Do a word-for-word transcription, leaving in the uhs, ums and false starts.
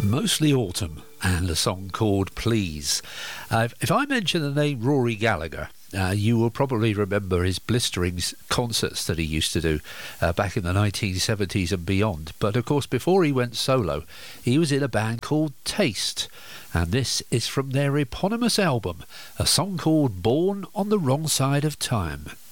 Mostly Autumn and a song called Please. Uh, if I mention the name Rory Gallagher, uh, you will probably remember his blistering concerts that he used to do uh, back in the nineteen seventies and beyond. But of course, before he went solo, he was in a band called Taste. And this is from their eponymous album, a song called Born on the Wrong Side of Time.